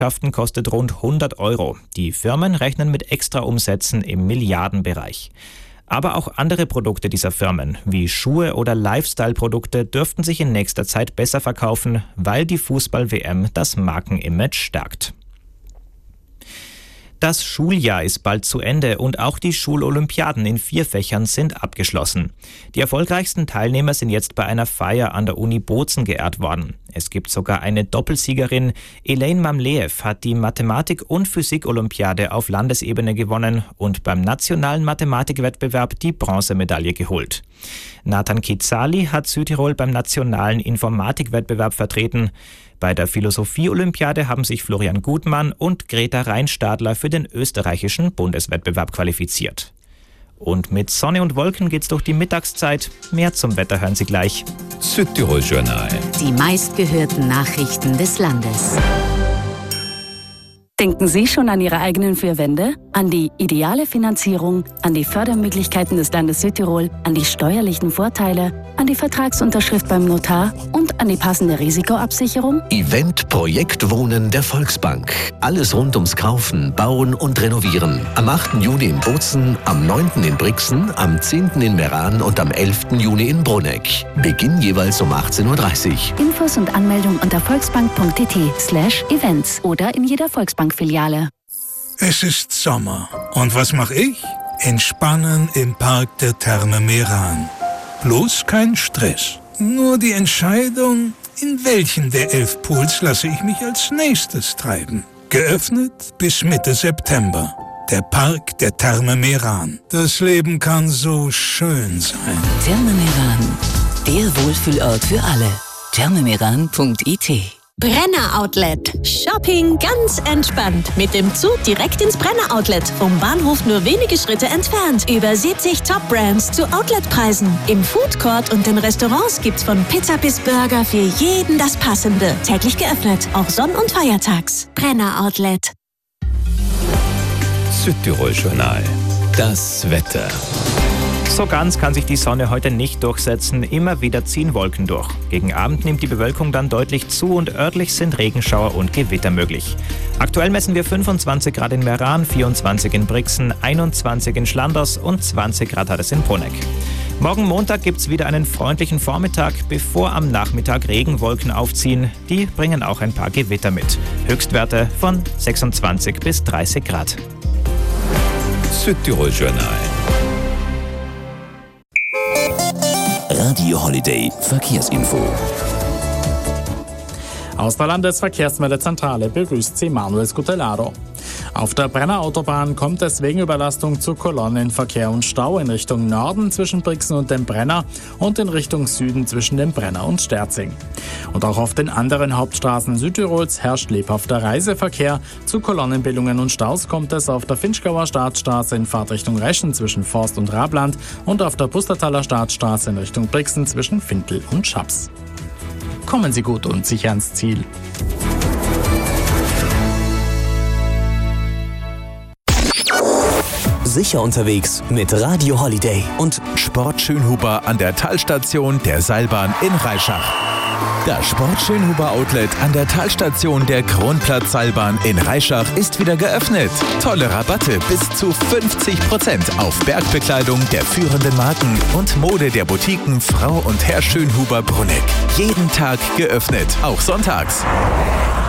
kostet rund 100 Euro. Die Firmen rechnen mit Extraumsätzen im Milliardenbereich. Aber auch andere Produkte dieser Firmen, wie Schuhe oder Lifestyle-Produkte, dürften sich in nächster Zeit besser verkaufen, weil die Fußball-WM das Markenimage stärkt. Das Schuljahr ist bald zu Ende und auch die Schulolympiaden in 4 Fächern sind abgeschlossen. Die erfolgreichsten Teilnehmer sind jetzt bei einer Feier an der Uni Bozen geehrt worden. Es gibt sogar eine Doppelsiegerin. Elaine Mamleev hat die Mathematik- und Physik-Olympiade auf Landesebene gewonnen und beim nationalen Mathematikwettbewerb die Bronzemedaille geholt. Nathan Kizali hat Südtirol beim nationalen Informatikwettbewerb vertreten. Bei der Philosophie-Olympiade haben sich Florian Gutmann und Greta Reinstadler für den österreichischen Bundeswettbewerb qualifiziert. Und mit Sonne und Wolken geht's durch die Mittagszeit. Mehr zum Wetter hören Sie gleich. Südtirol Journal. Die meistgehörten Nachrichten des Landes. Denken Sie schon an Ihre eigenen 4 Wände? An die ideale Finanzierung, an die Fördermöglichkeiten des Landes Südtirol, an die steuerlichen Vorteile, an die Vertragsunterschrift beim Notar und an die passende Risikoabsicherung? Event Projekt Wohnen der Volksbank. Alles rund ums Kaufen, Bauen und Renovieren. Am 8. Juni in Bozen, am 9. in Brixen, am 10. in Meran und am 11. Juni in Bruneck. Beginn jeweils um 18:30 Uhr. Infos und Anmeldung unter volksbank.it/events oder in jeder Volksbank-Filiale. Es ist Sommer. Und was mache ich? Entspannen im Park der Therme Meran. Bloß kein Stress. Nur die Entscheidung, in welchen der 11 Pools lasse ich mich als nächstes treiben. Geöffnet bis Mitte September. Der Park der Therme Meran. Das Leben kann so schön sein. Therme Meran. Der Wohlfühlort für alle. thermemeran.it. Brenner Outlet. Shopping ganz entspannt. Mit dem Zug direkt ins Brenner Outlet. Vom Bahnhof nur wenige Schritte entfernt. Über 70 Top-Brands zu Outletpreisen. Im Food Court und den Restaurants gibt's von Pizza bis Burger für jeden das Passende. Täglich geöffnet, auch Sonn- und Feiertags. Brenner Outlet. Südtirol Journal. Das Wetter. So ganz kann sich die Sonne heute nicht durchsetzen, immer wieder ziehen Wolken durch. Gegen Abend nimmt die Bewölkung dann deutlich zu und örtlich sind Regenschauer und Gewitter möglich. Aktuell messen wir 25 Grad in Meran, 24 in Brixen, 21 in Schlanders und 20 Grad hat es in Bruneck. Morgen Montag gibt's wieder einen freundlichen Vormittag, bevor am Nachmittag Regenwolken aufziehen. Die bringen auch ein paar Gewitter mit. Höchstwerte von 26 bis 30 Grad. Südtirol Journal. Radio Holiday Verkehrsinfo. Aus der Landesverkehrsmeldezentrale begrüßt Sie Manuel Scutellaro. Auf der Brenner Autobahn kommt es wegen Überlastung zu Kolonnenverkehr und Stau in Richtung Norden zwischen Brixen und dem Brenner und in Richtung Süden zwischen dem Brenner und Sterzing. Und auch auf den anderen Hauptstraßen Südtirols herrscht lebhafter Reiseverkehr. Zu Kolonnenbildungen und Staus kommt es auf der Finchgauer Staatsstraße in Fahrtrichtung Reschen zwischen Forst und Rabland und auf der Pustertaler Staatsstraße in Richtung Brixen zwischen Fintel und Schaps. Kommen Sie gut und sicher ans Ziel. Sicher unterwegs mit Radio Holiday und Sport Schönhuber an der Talstation der Seilbahn in Reischach. Das Sport Schönhuber Outlet an der Talstation der Kronplatz-Seilbahn in Reischach ist wieder geöffnet. Tolle Rabatte bis zu 50% auf Bergbekleidung der führenden Marken und Mode der Boutiquen Frau und Herr Schönhuber Bruneck. Jeden Tag geöffnet, auch sonntags.